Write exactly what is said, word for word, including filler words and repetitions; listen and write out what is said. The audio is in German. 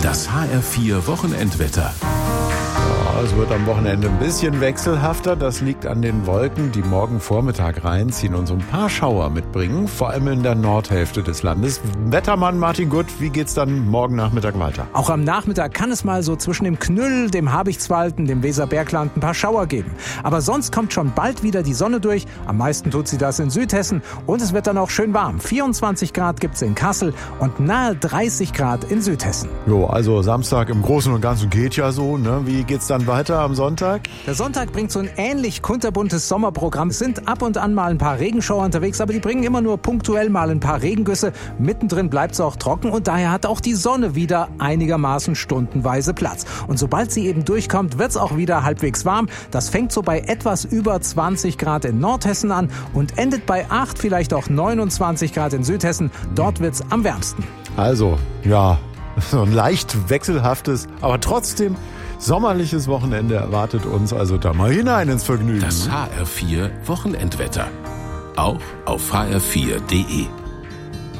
Das H R vier Wochenendwetter. Ja, es wird am Wochenende ein bisschen wechselhafter. Das liegt an den Wolken, die morgen Vormittag reinziehen und so ein paar Schauer mitbringen, vor allem in der Nordhälfte des Landes. Wettermann Martin Gutt, wie geht's dann morgen Nachmittag weiter? Auch am Nachmittag kann es mal so zwischen dem Knüll, dem Habichtswald und dem Weserbergland ein paar Schauer geben. Aber sonst kommt schon bald wieder die Sonne durch. Am meisten tut sie das in Südhessen und es wird dann auch schön warm. vierundzwanzig Grad gibt's in Kassel und nahe dreißig Grad in Südhessen. Jo, also Samstag im Großen und Ganzen geht ja so, ne? Wie geht's dann weiter am Sonntag? Der Sonntag bringt so ein ähnlich kunterbuntes Sommerprogramm. Es sind ab und an mal ein paar Regenschauer unterwegs, aber die bringen immer nur punktuell mal ein paar Regengüsse. Mittendrin bleibt es auch trocken und daher hat auch die Sonne wieder einigermaßen stundenweise Platz. Und sobald sie eben durchkommt, wird es auch wieder halbwegs warm. Das fängt so bei etwas über zwanzig Grad in Nordhessen an und endet bei acht, vielleicht auch neunundzwanzig Grad in Südhessen. Dort wird es am wärmsten. Also, ja, so ein leicht wechselhaftes, aber trotzdem sommerliches Wochenende erwartet uns, also da mal hinein ins Vergnügen. Das H R vier Wochenendwetter. Auch auf h r vier punkt d e.